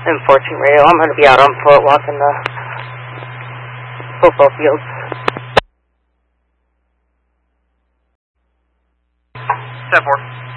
Enforcing radio. I'm going to be out on foot walking the football fields. 10-4.